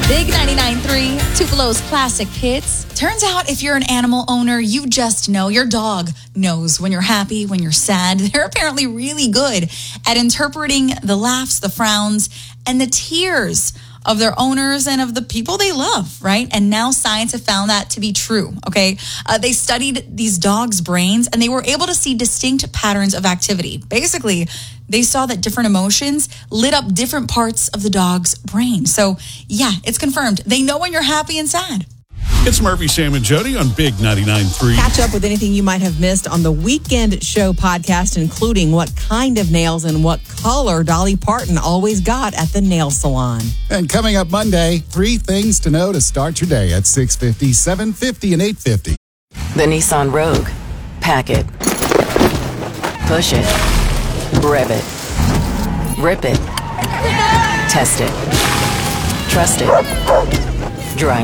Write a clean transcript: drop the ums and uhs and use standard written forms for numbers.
Big 99.3, Tupelo's classic hits. Turns out if you're an animal owner, you just know. Your dog knows when you're happy, when you're sad. They're apparently really good at interpreting the laughs, the frowns, and the tears of their owners and of the people they love, right? And now science have found that to be true, okay? They studied these dogs' brains and they were able to see distinct patterns of activity. Basically, they saw that different emotions lit up different parts of the dog's brain. So, yeah, it's confirmed. They know when you're happy and sad. It's Murphy, Sam, and Jody on Big 99.3. Catch up with anything you might have missed on the Weekend Show podcast, including what kind of nails and what color Dolly Parton always got at the nail salon. And coming up Monday, 3 things to know to start your day at 6:50, 7:50, and 8:50. The Nissan Rogue. Pack it. Push it. Rev it. Rip it. Test it. Trust it. Drive